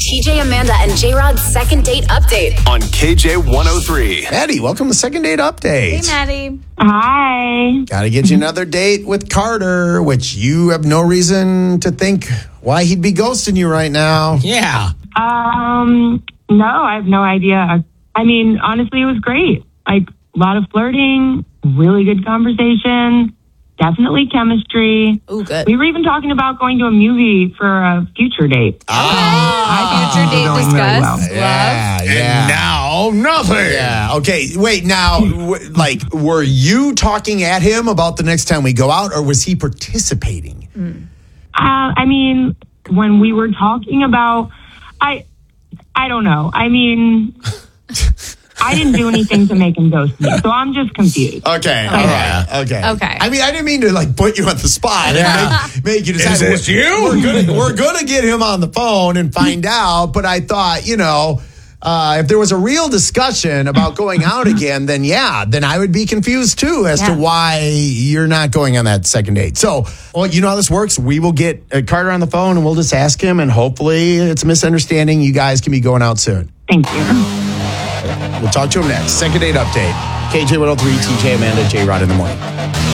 TJ, Amanda, and J-Rod's second date update on KJ103. Maddie, welcome to Second Date Update. Hey, Maddie. Hi. Got to get you another date with Carter, which you have no reason to think why he'd be ghosting you right now. Yeah. No, I have no idea. I mean, honestly, it was great. Like, a lot of flirting, really good conversation, definitely chemistry. Ooh, good. We were even talking about going to a movie for a future date. Future date Going very well. discussed. Yeah, And yeah. now, nothing. Yeah. Okay. Wait. Now, were you talking at him about the next time we go out, or was he participating? I mean, when we were talking about, I don't know. I mean, I didn't do anything to make him ghost me, so I'm just confused. Okay. All right. Okay. Okay. I mean, I didn't mean to put you on the spot and make you decide. Is this you? We're gonna get him on the phone and find out. But I thought, if there was a real discussion about going out again, then I would be confused too as to why you're not going on that second date. So, you know how this works. We will get Carter on the phone and we'll just ask him, and hopefully it's a misunderstanding. You guys can be going out soon. Thank you. We'll talk to him next. Second date update. KJ103, TJ, Amanda, J-Rod in the morning.